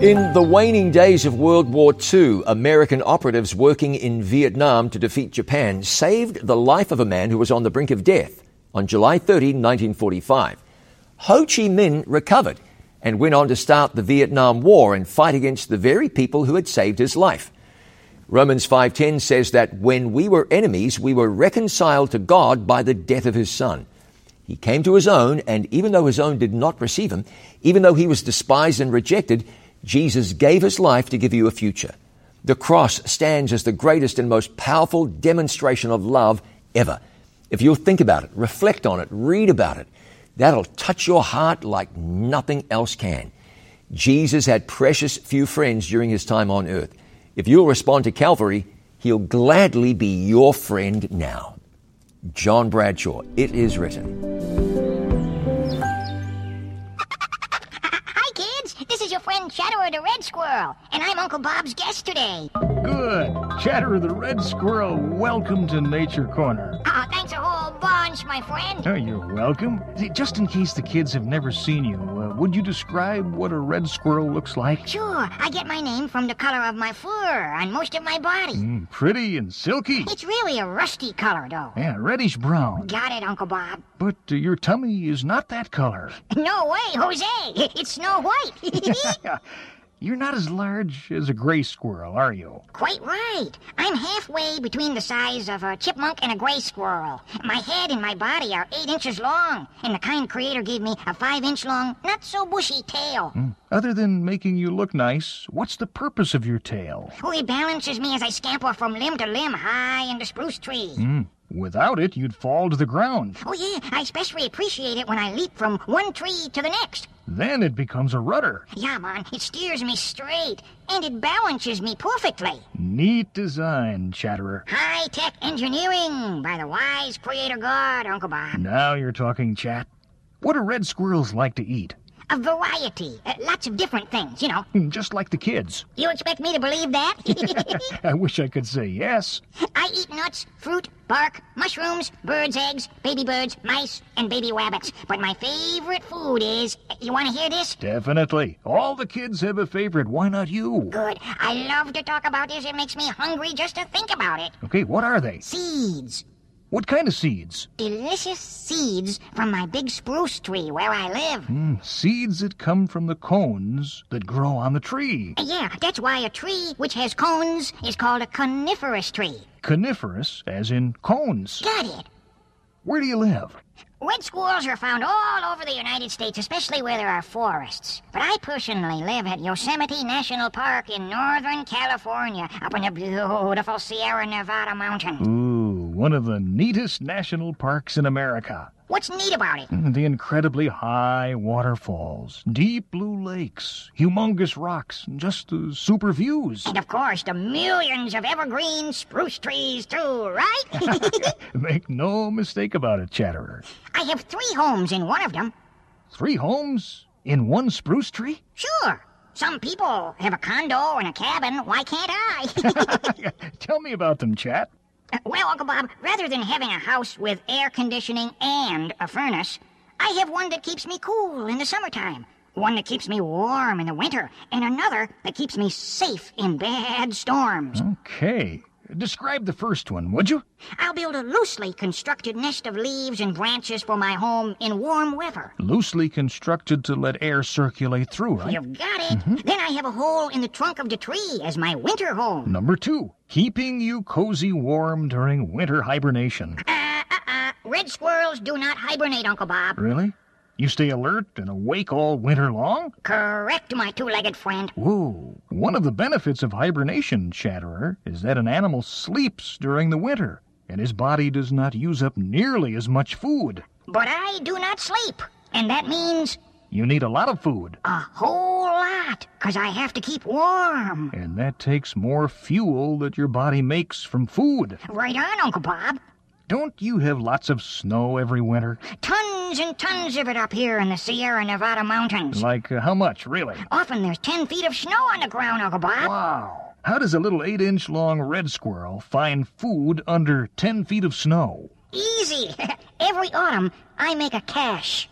In the waning days of World War II, American operatives working in Vietnam to defeat Japan saved the life of a man who was on the brink of death on July 30, 1945. Ho Chi Minh recovered and went on to start the Vietnam War and fight against the very people who had saved his life. Romans 5:10 says that when we were enemies, we were reconciled to God by the death of his Son. He came to his own, and even though his own did not receive him, even though he was despised and rejected, Jesus gave his life to give you a future. The cross stands as the greatest and most powerful demonstration of love ever. If you'll think about it, reflect on it, read about it, that'll touch your heart like nothing else can. Jesus had precious few friends during his time on earth. If you'll respond to Calvary, he'll gladly be your friend now. John Bradshaw, It Is Written. This is your friend Chatterer the Red Squirrel, and I'm Uncle Bob's guest today. Good. Chatterer the Red Squirrel, welcome to Nature Corner. Thanks a whole bunch, my friend. Oh, you're welcome. See, just in case the kids have never seen you, would you describe what a red squirrel looks like? Sure. I get my name from the color of my fur on most of my body. Pretty and silky. It's really a rusty color, though. Yeah, reddish brown. Got it, Uncle Bob. But your tummy is not that color. No way, Jose. It's Snow White. You're not as large as a gray squirrel, are you? Quite right. I'm halfway between the size of a chipmunk and a gray squirrel. My head and my body are 8 inches long, and the kind Creator gave me a 5-inch long, not-so-bushy tail. Other than making you look nice, what's the purpose of your tail? Oh, it balances me as I scamper from limb to limb high in the spruce tree. Without it, you'd fall to the ground. Oh, yeah, I especially appreciate it when I leap from one tree to the next. Then it becomes a rudder. Yeah, man, it steers me straight, and it balances me perfectly. Neat design, Chatterer. High-tech engineering by the wise Creator God, Uncle Bob. Now you're talking, Chat. What do red squirrels like to eat? A variety. Lots of different things, you know. Just like the kids. You expect me to believe that? I wish I could say yes. I eat nuts, fruit, bark, mushrooms, birds' eggs, baby birds, mice, and baby rabbits. But my favorite food is... You want to hear this? Definitely. All the kids have a favorite. Why not you? Good. I love to talk about this. It makes me hungry just to think about it. Okay, what are they? Seeds. What kind of seeds? Delicious seeds from my big spruce tree where I live. Seeds that come from the cones that grow on the tree. Yeah, that's why a tree which has cones is called a coniferous tree. Coniferous, as in cones. Got it. Where do you live? Red squirrels are found all over the United States, especially where there are forests. But I personally live at Yosemite National Park in Northern California, up in the beautiful Sierra Nevada mountains. Ooh, one of the neatest national parks in America. What's neat about it? The incredibly high waterfalls, deep blue lakes, humongous rocks, just the super views. And of course, the millions of evergreen spruce trees, too, right? Make no mistake about it, Chatterer. I have 3 homes in one of them. 3 homes in one spruce tree? Sure. Some people have a condo and a cabin. Why can't I? Tell me about them, Chat. Well, Uncle Bob, rather than having a house with air conditioning and a furnace, I have one that keeps me cool in the summertime, one that keeps me warm in the winter, and another that keeps me safe in bad storms. Okay. Describe the first one, would you? I'll build a loosely constructed nest of leaves and branches for my home in warm weather. Loosely constructed to let air circulate through, right? You've got it. Then I have a hole in the trunk of the tree as my winter home. Number 2, keeping you cozy warm during winter hibernation. Red squirrels do not hibernate, Uncle Bob. Really? You stay alert and awake all winter long? Correct, my two-legged friend. Whoa. One of the benefits of hibernation, Chatterer, is that an animal sleeps during the winter, and his body does not use up nearly as much food. But I do not sleep, and that means... You need a lot of food. A whole lot, 'cause I have to keep warm. And that takes more fuel that your body makes from food. Right on, Uncle Bob. Don't you have lots of snow every winter? Tons and tons of it up here in the Sierra Nevada mountains. Like how much, really? Often there's 10 feet of snow on the ground, Uncle Bob. Wow. How does a little 8-inch long red squirrel find food under 10 feet of snow? Easy. Every autumn, I make a cache.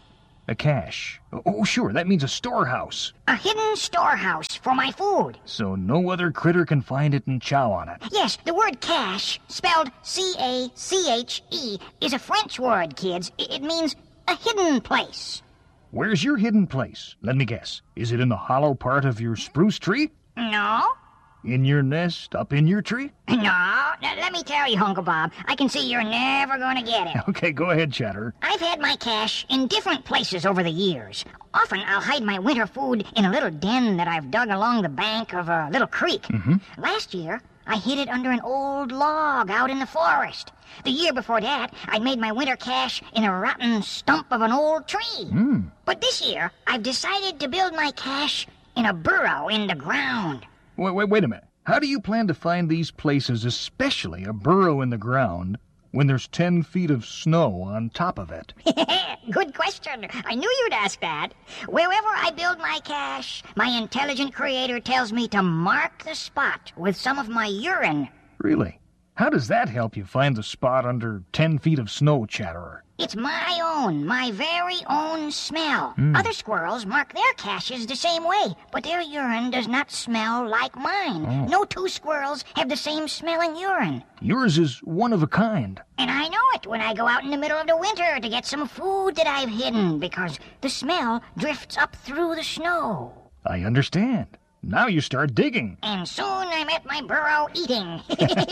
A cache. Oh, sure, that means a storehouse. A hidden storehouse for my food. So no other critter can find it and chow on it. Yes, the word cache, spelled C-A-C-H-E, is a French word, kids. It means a hidden place. Where's your hidden place? Let me guess. Is it in the hollow part of your spruce tree? No. In your nest, up in your tree? No, let me tell you, Uncle Bob, I can see you're never going to get it. Okay, go ahead, Chatterer. I've had my cache in different places over the years. Often I'll hide my winter food in a little den that I've dug along the bank of a little creek. Last year, I hid it under an old log out in the forest. The year before that, I made my winter cache in a rotten stump of an old tree. But this year, I've decided to build my cache in a burrow in the ground. Wait a minute. How do you plan to find these places, especially a burrow in the ground, when there's 10 feet of snow on top of it? Good question. I knew you'd ask that. Wherever I build my cache, my intelligent creator tells me to mark the spot with some of my urine. Really? How does that help you find the spot under 10 feet of snow, Chatterer? It's my very own smell. Other squirrels mark their caches the same way, but their urine does not smell like mine. No two squirrels have the same smelling urine. Yours is one of a kind. And I know it when I go out in the middle of the winter to get some food that I've hidden, because the smell drifts up through the snow. I understand. Now you start digging. And soon I'm at my burrow eating.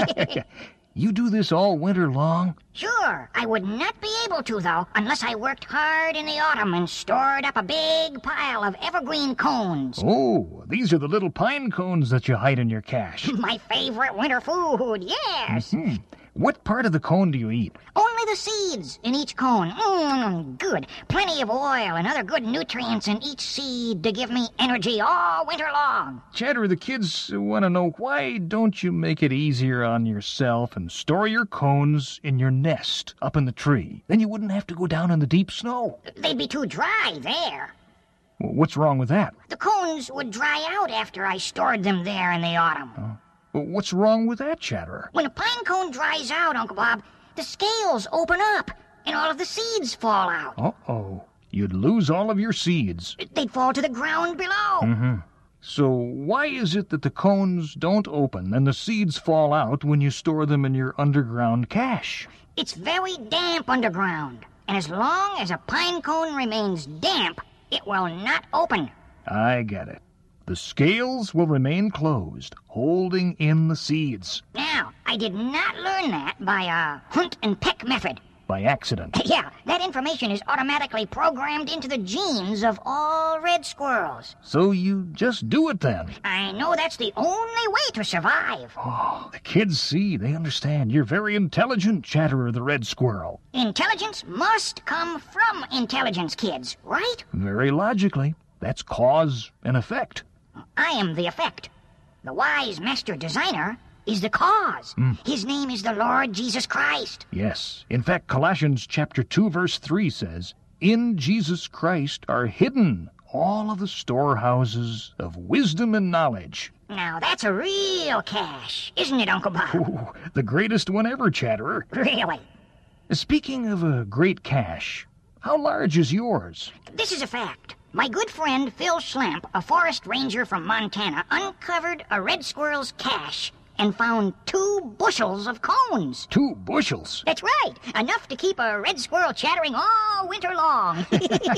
You do this all winter long? Sure. I would not be able to, though, unless I worked hard in the autumn and stored up a big pile of evergreen cones. Oh, these are the little pine cones that you hide in your cache. My favorite winter food, yes. What part of the cone do you eat? Only the seeds in each cone. Good. Plenty of oil and other good nutrients in each seed to give me energy all winter long. Chatterer, the kids want to know, why don't you make it easier on yourself and store your cones in your nest up in the tree? Then you wouldn't have to go down in the deep snow. They'd be too dry there. What's wrong with that? The cones would dry out after I stored them there in the autumn. What's wrong with that, Chatterer? When a pine cone dries out, Uncle Bob, the scales open up and all of the seeds fall out. Uh-oh. You'd lose all of your seeds. They'd fall to the ground below. So why is it that the cones don't open and the seeds fall out when you store them in your underground cache? It's very damp underground, and as long as a pine cone remains damp, it will not open. I get it. The scales will remain closed, holding in the seeds. Now, I did not learn that by a hunt and peck method. By accident. Yeah, that information is automatically programmed into the genes of all red squirrels. So you just do it then? I know that's the only way to survive. Oh, the kids see, they understand. You're very intelligent, Chatterer the red squirrel. Intelligence must come from intelligence, kids, right? Very logically. That's cause and effect. I am the effect. The wise master designer is the cause. His name is the Lord Jesus Christ. Yes. In fact, Colossians chapter 2, verse 3 says, "In Jesus Christ are hidden all of the storehouses of wisdom and knowledge." Now that's a real cache, isn't it, Uncle Bob? Ooh, the greatest one ever, Chatterer. Really? Speaking of a great cache, how large is yours? This is a fact. My good friend Phil Schlamp, a forest ranger from Montana, uncovered a red squirrel's cache and found 2 bushels of cones. 2 bushels? That's right. Enough to keep a red squirrel chattering all winter long.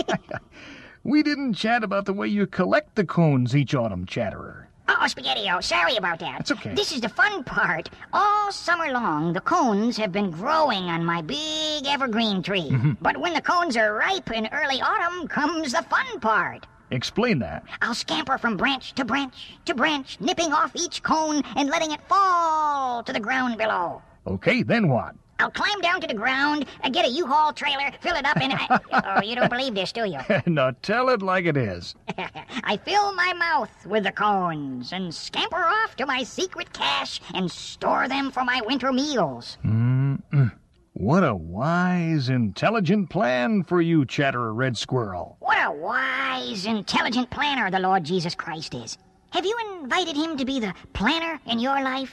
We didn't chat about the way you collect the cones each autumn, Chatterer. Oh, Spaghetti-O, sorry about that. That's okay. This is the fun part. All summer long, the cones have been growing on my big evergreen tree. But when the cones are ripe in early autumn comes the fun part. Explain that. I'll scamper from branch to branch to branch, nipping off each cone and letting it fall to the ground below. Okay, then what? I'll climb down to the ground, get a U-Haul trailer, fill it up, and oh, you don't believe this, do you? Now tell it like it is. I fill my mouth with the cones and scamper off to my secret cache and store them for my winter meals. What a wise, intelligent plan for you, Chatterer Red Squirrel. What a wise, intelligent planner the Lord Jesus Christ is. Have you invited him to be the planner in your life?